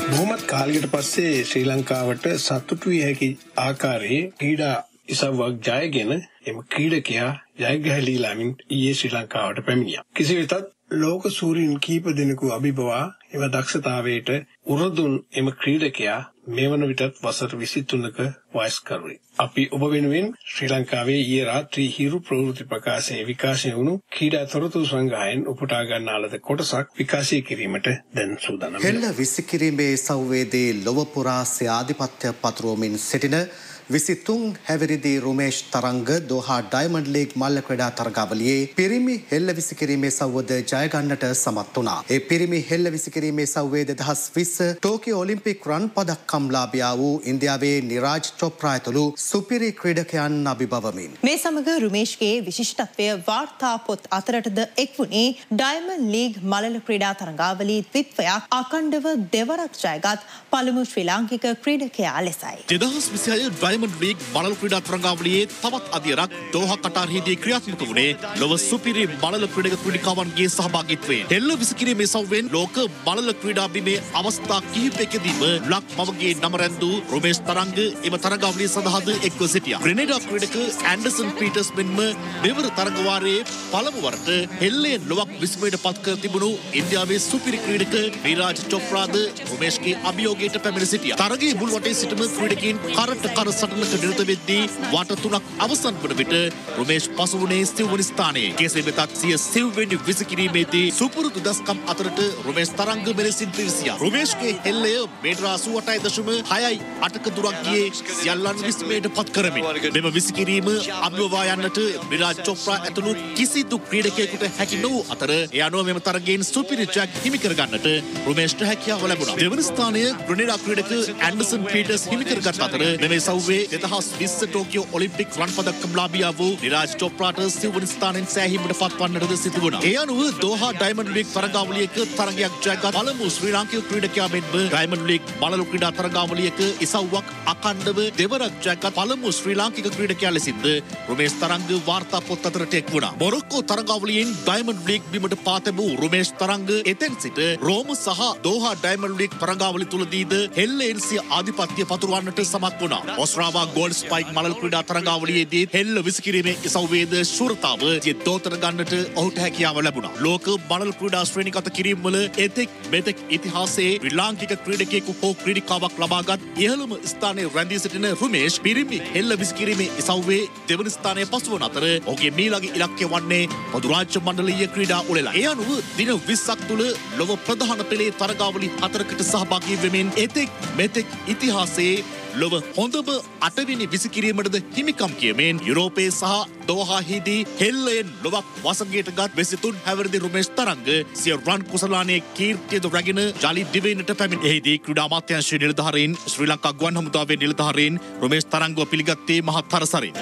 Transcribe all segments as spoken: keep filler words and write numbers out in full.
බොහොමත් කාලයකට පස්සේ ශ්‍රී ලංකාවට සතුටු විය හැකි ආකාරයේ ක්‍රීඩා ඉසව්වක් ජයගෙන එම ක්‍රීඩකයා ජයග්‍රහණීලාමින් ඊයේ ශ්‍රී ලංකාවට පැමිණියා. කෙසේ වෙතත් ලෝක සූරීන් කීප දෙනෙකු අභිබවා එම දක්ෂතාවයට උරදුන් එම ක්‍රීඩකයා මෙවන විටත් වසර විසිතුනක වයස්කරුවෙක්. අපි ඔබ වෙනුවෙන් ශ්‍රී ලංකාවේ ඊයේ රාත්‍රී හිරු ප්‍රවෘත්ති ප්‍රකාශනයේ විකාශනය වුණු ක්‍රීඩා තොරතුරු සංග්‍රහයෙන් උපුටා ගන්නා ලද කොටසක් විකාශය කිරීමට දැන් සූදානම් වෙනවා. හෙළ විසිකිරීමේ සංවේදී ලොව පුරා ආධිපත්‍ය පතුරවමින් සිටින විසිතුන් හැවිරිදි රුමේෂ් තරංග දෝහා ඩයමන්ඩ් ලීග් මල්ල ක්‍රීඩා තරගාවලියේ පිරිමි හෙළ විසිකිරීමේ සව්වද ජය ගන්නට සමත් වුණා. ඒ පිරිමි හෙළ විසිකිරීමේ සව්වේ දෙදහස් විස්ස ටෝකියෝ ඔලිම්පික් රන් පදක්කම් ලාභියා වූ ඉන්දියාවේ නිරාජ් චොප්රා ඇතුළු සුපිරි ක්‍රීඩකයන් අභිබවමින් මේ සමග රුමේෂ්ගේ විශිෂ්ටත්වය වාර්තා පොත් අතරටද එක් වුණේ ඩයමන්ඩ් ලීග් මලල ක්‍රීඩා තරගාවලී ත්‍රිත්වයක් අඛණ්ඩව දෙවරක් ජයගත් පළමු ශ්‍රී ලාංකික ක්‍රීඩකයා ලෙසයි. දෙදහස් විසිහය ඩයමන්ඩ් ලීග් මලල ක්‍රීඩා තරගාවලියේ තවත් අදියරක් දෝහා කටාරයේදී ක්‍රියාත්මක වුණේ ලොව සුපිරි මලල ක්‍රීඩක ක්‍රීඩිකාවන්ගේ සහභාගීත්වයෙන්. හෙළ විසිකිරීමේ සව්වෙන් ලෝක මලල ක්‍රීඩා බිමේ අවස්ථා කිහිපයකදීම ලක් මවගේ නම රැඳූ රුමේෂ් තරංග එම තරගාවලිය සඳහාද එක්ව සිටියා. ග්‍රෙනේඩා ක්‍රීඩක ඇන්ඩර්සන් පීටර්ස් මෙන්ම මෙවර තරග වාරයේ පළමු වරට හෙල්ලේ ලොවක් විස්මයට පත් කර තිබුණු ඉන්දියාවේ සුපිරි ක්‍රීඩක නිරාජ් චොප්රාද රුමේෂ්ගේ අභියෝගයට පැමිණ සිටියා. තරගයේ මුල් වටේ සිටම ක්‍රීඩකයන් කරට කර සටනක නිරත වෙද්දී වාට තුනක් අවසන් වන විට රුමේෂ් පසු වුණේ සිව්වැනි ස්ථානයේ. කෙසේ වෙතත් සිය සිව්වැනි විසිකිරීමේදී සුපුරුදු දස්කම් අතරට රුමේෂ් තරංග මෙලෙසින් පිවිසියා. රුමේෂ්ගේ හෙල්ලය මීටර අසූ අටයි දශම හයයි අටක දුරක් ගියේ සියල්ලන් විස්මයට පත් කරමින්. මෙම විසිකිරීම අභිබවා යන්නට නිරාජ් චොප්රා ඇතුළු කිසිදු ක්‍රීඩකයෙකුට හැකි නොවූ අතර ඒ අනුව මෙම තරගයෙන් සුපිරි ජයක් හිමි කර ගන්නට රුමේෂ්ට හැකියාව ලැබුණා. දෙවන ස්ථානය ග්‍රෙනේඩා ක්‍රීඩක ඇන්ඩර්සන් පීටර්ස් හිමි කරගත් අතර මෙම සව්වේ දෙදහස් විස්ස ටෝකියෝ ඔලිම්පික් රන් පදක්කම් ලාභියා වූ නිරාජ් චොප්රාට සිව්වැනි ස්ථානයෙන් සෑහීමට පත්වන්නටද සිදු වුණා. ඒ අනුව දෝහා ඩයමන්ඩ් ලීග් තරගාවලියක තරගයක් ජයගත් පළමු ශ්‍රී ලාංකික ක්‍රීඩකයා මෙන්ම ඩයමන්ඩ් ලීග් බලලු ක්‍රීඩා තරගාවලියක ඉසව්වක් අඛණ්ඩව දෙවරක් ජයගත් පළමු ශ්‍රී ලාංකික ක්‍රීඩකයා ලෙසින්ද රුමේෂ් තරංග වාර්තා පොත් අතරට එක් වුණා. මොරොක්කෝ තරගාවලියෙන් ඩයමන්ඩ් ලීග් බිමට පා තැබූ රුමේෂ් තරංග එතෙන් සිට රෝම සහ දෝහා ඩයමන්ඩ් ලීග් තරගාවලි තුලදීද හෙල්ලෙන් සිය ආධිපත්‍ය පතුරවන්නට සමත් වුණා. ඔස්ට්‍රාවා ගෝල්ඩ් ස්පයික් මලල් ක්‍රීඩා තරගාවලියේදී හෙල්ල විසිකිරීමේ ඉසව්වේද ශූරතාව සිය දෝතර ගන්නට ඔහුට හැකියාව ලැබුණා. ලෝක මලල් ක්‍රීඩා ශ්‍රේණිගත කිරීම වල එතෙක් මෙතෙක් ඉතිහාසයේ ශ්‍රී ලාංකික ක්‍රීඩකයෙකු හෝ ක්‍රීඩිකාවක් ලබාගත් ඉහළම ස්ථානයේ රැඳී සිටින රුමේෂ් පිරිමි හෙල්ල විසිකිරීමේ ඉසව්වේ දෙවන ස්ථානයේ පසුවන අතර ඔහුගේ මීළඟ ඉලක්කය වන්නේ පොදු රාජ්‍ය මණ්ඩලීය ක්‍රීඩා උළෙල. ඒ අනුව දින විස්සක් තුළ ලොව ප්‍රධාන පෙළේ තරගාවලි හතරකට සහභාගී වෙමින් එතෙක් මෙතෙක් ඉතිහාසයේ ලොව හොඳම අටවෙනි විසිකිරීමටද හිමිකම් කියමින් යුරෝපයේ සහ දෝහාහිදී හෙල්ලයෙන් ලොවක් වසඟයට ගත් විසිතුන් හැවිරිදි රුමේෂ් තරංග සිය රන් කුසලානයේ කීර්තියද රැගෙන ජලි දිවයිනට පැමිණ. එහිදී ක්‍රීඩා අමාත්‍යාංශයේ නිලධාරීන් ශ්‍රී ලංකා ගුවන් හමුදාවේ නිලධාරීන් රුමේෂ් තරංගව පිළිගත්තේ මහත් හරසරින්.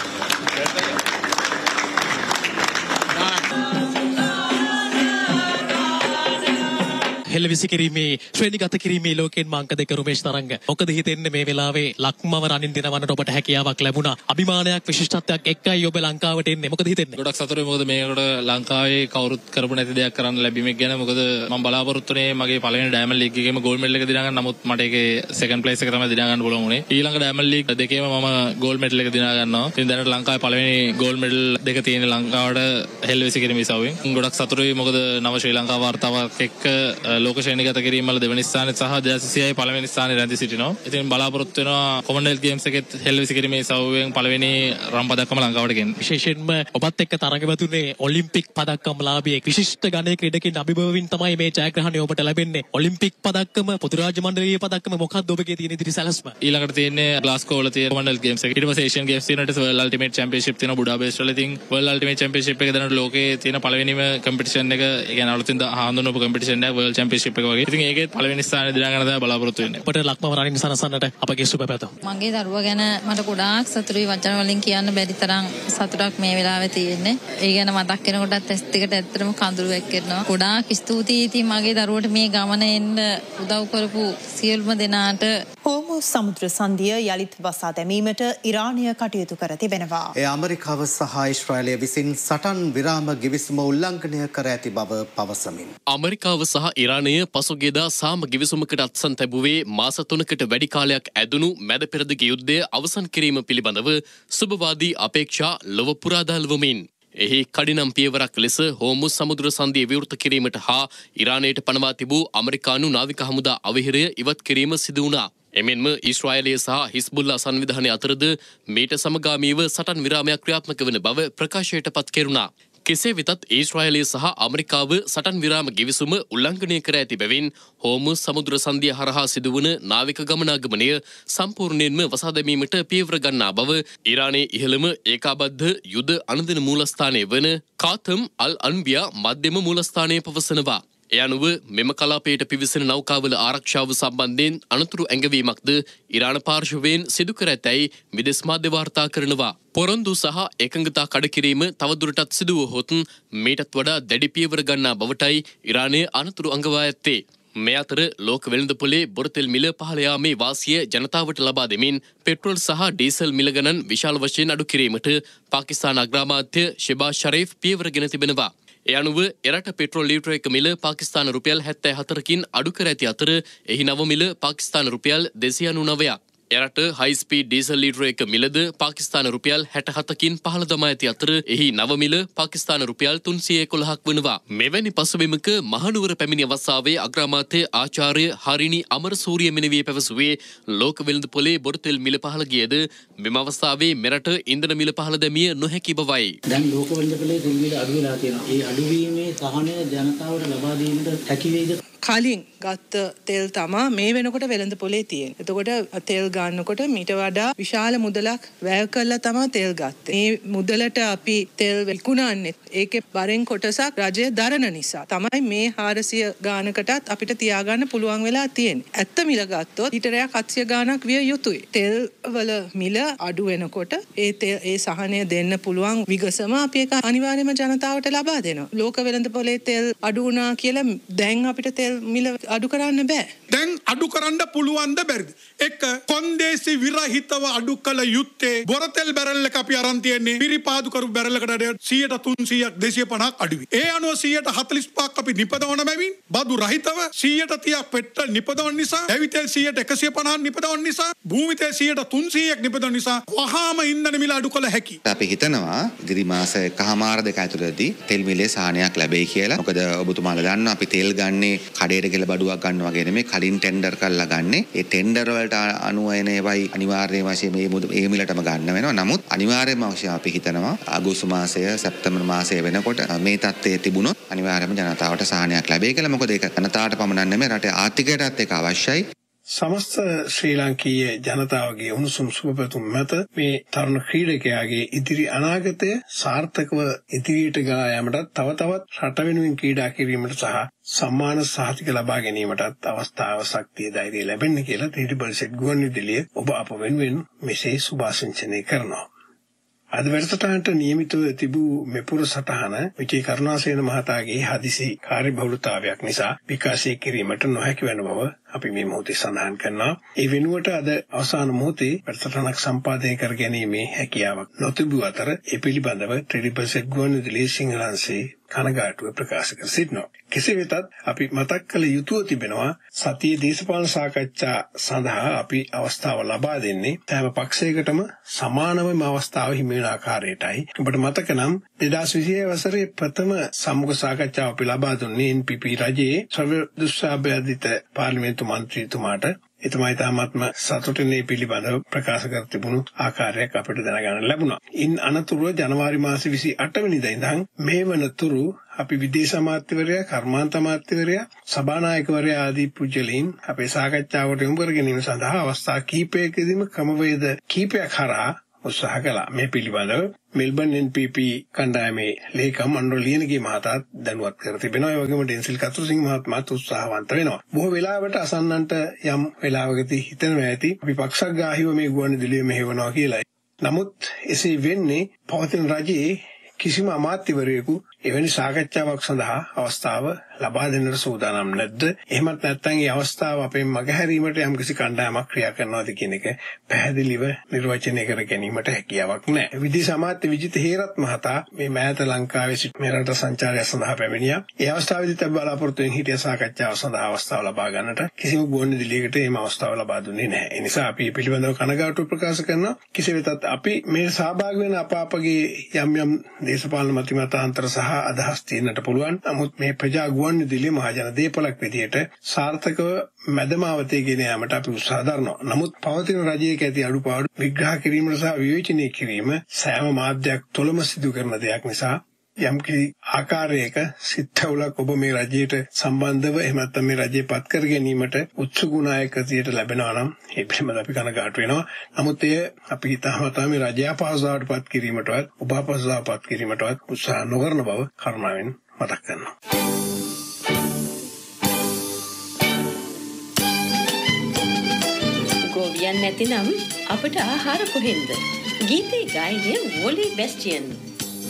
හෙළ විසිකිරීමේ ශ්‍රේණිගත කිරීමේ ලෝකෙන් මාංක දෙක රුමේෂ් තරංග. මොකද හිතෙන්නේ මේ වෙලාවේ ලක්මව රනින් දිනවන්නට ඔබට හැකියාවක් ලැබුණා. අභිමානයක් විශිෂ්ටත්වයක් එක්කයි ඔබ ලංකාවට එන්නේ. මොකද හිතෙන්නේ? ගොඩක් සතුටුයි. මොකද මේකට ලංකාවේ කවුරුත් කරපු නැති දෙයක් කරන්න ලැබීමක් ගැන. මොකද මම බලාපොරොත්තු වෙන්නේ මගේ පළවෙනි ඩයමන්ඩ් ලීග් එකේම ගෝල්ඩ් මෙඩල් එක දිනා ගන්න. නමුත් මට ඒකේ සෙකන්ඩ් ප්ලේස් එක තමයි දිනා ගන්න පුළුවන් වුණේ. ඊළඟ ඩයමන්ඩ් ලීග් දෙකේම මම ගෝල්ඩ් මෙඩල් එක දිනා ගන්නවා. ඉතින් දැනට ලංකාවේ පළවෙනි ගෝල්ඩ් මෙඩල් දෙක තියෙන ලංකාවට හෙළ විසිකිරීමේ ඉසව්වෙන්. ගොඩක් සතුටුයි. මොකද නව ශ්‍රී ලංකා වාර්තාවක් එක්ක ලෝක ශ්‍රේණිගත කිරීම වල දෙවනි ස්ථානයේ සහ දෙදාස් විසිහය පළවෙනි ස්ථානයේ රැඳී සිටිනවා. ඉතින් බලාපොරොත්තු වෙනවා කොමන්වෙල්ත් ගේම්ස් එකෙත් හෙළ විසිකිරීමේ ඉසව්වෙන් පළවෙනි රන් පදක්කම ලංකාවට ගෙන්න. විශේෂයෙන්ම ඔබත් එක්ක තරගවතුනේ ඔලිම්පික් පදක්කම් ලාභියෙක් විශිෂ්ට ගණයේ ක්‍රීඩකයන් අභිබවමින් තමයි මේ ජයග්‍රහණය ඔබට ලැබෙන්නේ. ඔලිම්පික් පදක්කම පොදු රාජ්‍ය මණ්ඩලීය පදක්කම මොකක්ද ඔබගේ තියෙන ඉදිරි සැලැස්ම? ඊළඟට තියෙන්නේ ග්ලාස්කෝ වල තියෙන කොමන්වෙල්ත් ගේම්ස් එක. ඊට පස්සේ Asian games තියෙනට world ultimate championship තියෙනවා බුඩාපෙස්ට් වල. ඉතින් වර්ල්ඩ් අල්ටිමේට් චැම්පියන්ෂිප් එක දැනට ලෝකයේ තියෙන පළවෙනිම කම්පිටිෂන් එක. ඒ කියන්නේ අලුතින් හඳුන්වපු කම්පිටිෂන් එක වර්ල්ඩ් චැම්පියන්ෂිප් එක වගේ. ඉතින් ඒකේ පළවෙනි ස්ථානයේ දිනා ගන්න තමයි බලාපොරොත්තු වෙන්නේ. අපට ලක්මව රනින් සනසන්නට අපගේ සුබ පැතුම්. මගේ දරුවා ගැන මට ගොඩාක් සතුටුයි. වචන වලින් කියන්න බැරි තරම් සතුටක් මේ වෙලාවේ තියෙන්නේ. ඒ ගැන මතක් වෙනකොටත් ඇස් දෙකට ඇත්තටම කඳුළු වැක්කෙනවා. ගොඩාක් ස්තුතියි ඉතින් මගේ දරුවට මේ ගමන එන්න උදව් කරපු සියලුම දෙනාට. හෝමුස් සමුද්‍ර සන්ධිය යළිත් වසා දැමීමට ඉරානය කටයුතු කර තිබෙනවා. ඒ ඇමරිකාව සහ ඊශ්‍රායලය විසින් සටන් විරාම ගිවිසුම උල්ලංඝනය කර ඇති බව පවසමින්. ඇමරිකාව සහ ඉරානය පසුගියදා සාම ගිවිසුමකට අත්සන් තැබුවේ මාස තුනකට වැඩි කාලයක් ඇදුණු මැද පෙරදිග යුද්ධය අවසන් කිරීම පිළිබඳව සුබවාදී අපේක්ෂා ලොව පුරා දල්වමින්. එහි කඩිනම් පියවරක් ලෙස හෝමුස් සමුද්‍ර සන්ධිය විවෘත කිරීමට හා ඉරානයට පනවා තිබූ ඇමරිකානු නාවික හමුදා අවහිරය ඉවත් කිරීම සිදු වුණා. එමෙන්ම ඊශ්‍රායලය සහ හිස්බුල්ලා සංවිධානය අතරද මීට සමගාමීව සටන් විරාමයක් ක්‍රියාත්මක වන බව ප්‍රකාශයට පත් කෙරුණා. කෙසේ වෙතත් ඊශ්‍රායලය සහ ඇමරිකාව සටන් විරාම ගිවිසුම උල්ලංඝනය කර ඇති බැවින් හෝමුස් සමුද්‍ර සන්ධිය හරහා සිදුවන නාවික ගමනාගමනය සම්පූර්ණයෙන්ම වසා දැමීමට පියවර ගන්නා බව ඉරානයේ ඉහළම ඒකාබද්ධ යුද අනුදින මූලස්ථානය වන කාතම් අල් අන්බියා මධ්‍යම මූලස්ථානය පවසනවා. එ අනුව මෙම කලාපයට පිවිසෙන නෞකාවල ආරක්ෂාව සම්බන්ධයෙන් අනතුරු ඇඟවීමක්ද ඉරාන පාර්ශවයෙන් සිදු කර ඇතැයි විදෙස් මාධ්‍ය වාර්තා කරනවා. පොරොන්දු සහ එකඟතා කඩකිරීම තවදුරටත් සිදුවහොත් මීටත් වඩා දැඩි පියවර ගන්නා බවටයි ඉරානය අනතුරු අඟවා ඇත්තේ. මේ අතර ලෝක වෙළඳපොලේ බොරතෙල් මිල පහළ යාමේ වාසිය ජනතාවට ලබා දෙමින් පෙට්‍රෝල් සහ ඩීසල් මිල ගණන් විශාල වශයෙන් අඩු කිරීමට පාකිස්තාන අග්‍රාමාත්‍ය ෂෙබාස් ෂරීෆ් පියවරගෙන තිබෙනවා. ඒ අනුව එරට පෙට්‍රෝල් ලීටර එක මිල පාකිස්තාන රුපියල් හැත්තෑ හතරකින් අඩු කර ඇති අතර එහි නව මිල පාකිස්තාන රුපියල් දෙසිය අනූනවයක්. එරට හයි ස්පීඩ් ඩීසල් ලීටර එක මිලද පාකිස්තාන රුපියල් හැට හතකින් පහළ දමා ඇති අතර එහි නව මිල පාකිස්තාන රුපියල් තුන්සිය එකොළහක් වනවා. මෙවැනි පසුබිමක මහනුවර පැමිණි අවස්ථාවේ අග්‍රාමාත්‍ය ආචාර්ය හරිනි අමරසූරිය මෙනවිය පැවසුවේ ලෝක වෙළඳපොලේ බොරතෙල් මිල පහළ ගියද මෙම අවස්ථාවේ මෙරට ඉන්ධන මිල පහළ දැමිය නොහැකි බවයි. දැන් ලෝක වෙළඳපොලේ තෙල් මිල අඩු වෙලා තියෙනවා. ඒ අඩුවීමේ සහනය ජනතාවට ලබා දීමට හැකි වේද? කලින් ගත්ත තෙල් තමා මේ වෙනකොට වෙළඳ පොලේ තියෙන. එතකොට තෙල් ගන්නකොට මීට වඩා විශාල මුදලක් වැය කරලා තමයි තෙල් ගත්තේ. මේ මුදලට අපි තෙල් විකුණන්නේ ඒකේ බරෙන් කොටසක් රජය දරන නිසා තමයි මේ හාරසිය ගානකටත් අපිට තියාගන්න පුළුවන් වෙලා තියෙන්නේ. ඇත්ත මිල ගත්තොත් ලීටරයක් හත්සිය ගානක් විය යුතුයි. තෙල් වල මිල අඩු වෙනකොට ඒ ඒ සහනය දෙන්න පුළුවන් විගසම අපි ඒක අනිවාර්යයෙන්ම ජනතාවට ලබා දෙනවා. ලෝක වෙළඳ පොලේ තෙල් අඩු වුණා කියලා දැන් අපිට තෙල් මිල අඩු කරන්න බෑ. දැන් අඩු කරන්න පුළුවන්ද බැරිද? එක කොන්දේසි විරහිතව අඩු කළ යුත්තේ බොරතෙල් බැරල් එක අපි අරන් තියන්නේ පිරිපාදු කරු බැරල් එකට සියයට තුන්සියයක් දෙසිය පනහක් අඩුයි. ඒ අනුව සියයට හතළිස් පහක් අපි නිපදවන බැවින් බදු රහිතව සියයට තිහක් පෙට්‍රල් නිපදවන නිසා ඇවිතෙල් සියයට එකසිය පනහක් නිපදවන නිසා භූමිතෙල් සියයට තුන්සියයක් නිපදවන නිසා වහාම ඉන්ධන මිල අඩු කළ හැකි. අපි හිතනවා ඉදිරි මාස එකහමාර දෙක ඇතුළතදී තෙල් මිලේ සහනයක් ලැබෙයි කියලා. මොකද ඔබතුමාලා දන්නවා අපි තෙල් ගන්නේ කඩේට ගිහලා බඩුවක් ගන්න වගේ නෙමෙයි කලින් ටෙන්ඩර් කරලා ගන්නෙ. ඒ ටෙන්ඩර් වලට අනුව එන ඒවයි අනිවාර්ය වශයෙන් මේ ඒ මිලටම ගන්න වෙනවා. නමුත් අනිවාර්යයෙන්ම අවශ්‍ය අපි හිතනවා අගෝස්තු මාසය සැප්තැම්බර් මාසය වෙනකොට මේ තත්ත්වයේ තිබුණොත් අනිවාර්යයෙන්ම ජනතාවට සහනයක් ලැබෙයි කියලා. මොකද ඒක ජනතාවට පමණක් නෙමෙයි රටේ ආර්ථිකයටත් ඒක අවශ්‍යයි. සමස්ත ශ්‍රී ලාංකීය ජනතාවගේ උණුසුම් සුබපැතුම් මත මේ තරුණ ක්‍රීඩකයාගේ ඉදිරි අනාගතය සාර්ථකව ඉදිරියට ගෙන යාමටත් තව තවත් රට වෙනුවෙන් ක්‍රීඩා කිරීමට සහ සම්මාන සහතික ලබා ගැනීමටත් අවස්ථාව ශක්තිය ධෛර්යය ලැබෙන්න කියලා ත්‍රිඩිබල් සෙට් ගුවන්විදුලිය ඔබ අප වෙනුවෙන් මෙසේ සුභාශංසනය කරනවා. අද වැඩසටහනට නියමිතව තිබූ මෙපුර සටහන විජේ කරුණාසේන මහතාගේ හදිසි කාර්යබහුලතාවයක් නිසා විකාශය කිරීමට නොහැකි වෙන බව අපි මේ මොහොතේ සඳහන් කරනවා. ඒ වෙනුවට අද අවසාන මොහොතේ වැඩසටහනක් සම්පාදනය කර ගැනීමේ හැකියාවක් නොතිබූ අතර ඒ පිළිබඳව ත්‍රිඩිබල් සෙට් ගුවන්විදුලියේ සිංහලංශයේ කනගාටුව ප්‍රකාශ කර සිටිනවා. කෙසේ වෙතත් අපි මතක් කළ යුතුව තිබෙනවා සතියේ දේශපාලන සාකච්ඡා සඳහා අපි අවස්ථාව ලබා දෙන්නේ සෑම පක්ෂයකටම සමානවම අවස්ථාව හිමි වෙන ආකාරයටයි. ඔබට මතක නම් දෙදාස් විසිහය වසරේ ප්‍රථම සම්මුඛ සාකච්ඡාව අපි ලබා දුන්නේ එන් පී පී රජයේ ශ්‍රව්‍ය දුස්සාභ්‍යධිත පාර්ලිමේන්තු මන්ත්‍රීතුමාට. එතුමා ඉතාමත්ම සතුටින් මේ පිළිබඳව ප්‍රකාශ කර තිබුණු ආකාරයක් අපිට දැනගන්න ලැබුණා. ඉන් අනතුරුව ජනවාරි මාසේ විසි අට වෙනිදා ඉඳන් මේ වනතුරු අපි විදේශ අමාත්‍යවරයා, කර්මාන්ත අමාත්‍යවරයා, සභානායකවරයා ආදී පුජ්‍යලීන් අපේ සාකච්ඡාවට යොමු කර ගැනීම සඳහා අවස්ථා කිහිපයකදීම ක්‍රමවේද කිහිපයක් හරහා උත්සාහ කළා. මේ පිළිබඳව මෙල්බන් එන් පී පී කණ්ඩායමේ ලේකම් අනුර ලියනගේ මහතාත් දැනුවත් කර තිබෙනවා. ඒ වගේම ඩෙන්සිල් කතුරුසිංහ මහත්මයාත් උත්සාහවන්ත වෙනවා. බොහෝ වෙලාවට අසන්නන්ට යම් වෙලාවකදී හිතෙනවා ඇති අපි පක්ෂග්‍රාහීව මේ ගුවන්විදුලිය මෙහෙවනවා කියලා. නමුත් එසේ වෙන්නේ පවතින රජයේ කිසිම අමාත්‍යවරයෙකු එවැනි සාකච්ඡාවක් සඳහා අවස්ථාව ලබා දෙන්නට සූදානම් නැද්ද? එහෙමත් නැත්නම් මේ අවස්ථාව අපේ මගහැරීමට යම්කිසි කණ්ඩායමක් ක්‍රියා කරනවාද කියන එක පැහැදිලිව නිර්වචනය කර ගැනීමට හැකියාවක් නැහැ. විදේශ අමාත්‍ය විජිත හේරත් මහතා මේ මෑත ලංකාවේ සිට මේ රට සංචාරය සඳහා පැමිණියා. ඒ අවස්ථාවේදී බලාපොරොත්තු වෙන හිටිය සාකච්ඡාව සඳහා අවස්ථාව ලබා ගන්නට කිසිම ගුවන්විදුලියකට එහෙම අවස්ථාව ලබා දුන්නේ නැහැ. ඒ නිසා අපි පිළිබඳව කනගාටු ප්‍රකාශ කරනවා. කෙසේ වෙතත් අපි මේ සහභාගී වෙන අප අපගේ යම් යම් දේශපාලන මතිමතාන්තර සහ අදහස් තියෙන්නට පුළුවන්. නමුත් මේ ප්‍රජා ගුවන්විදුලිය මහජන දේපලක් විදියට සාර්ථකව මැදමාවතේ ගෙන යාමට අපි උත්සාහ දරනවා. නමුත් පවතින රජයක ඇති අඩුපාඩු විග්‍රහ කිරීම සහ විවේචනය කිරීම සෑම මාධ්‍යයක් තුළම සිදු කරන දෙයක් නිසා යම්කිසි ආකාරයක සිත්හවුලක් ඔබ මේ රජයට සම්බන්ධව එහෙම නැත්නම් මේ රජය පත් කර ගැනීමට උත්සුක නායකතියට ලැබෙනවා නම් ඒ පිළිබඳව අපි කනගාටු වෙනවා. නමුත් එය අපි හිතාමතා මේ රජය අපහසුතාවට පත් කිරීමටවත් ඔබ අපහසුතාවට පත් කිරීමටවත් උත්සාහ නොකරන බව කරුණාවෙන් මතක් කරනවා. ගෝවියන් නැතිනම් අපට ආහාර කොහෙන්ද? ගීතේ ගායනය වෝලි බැස්ටියන්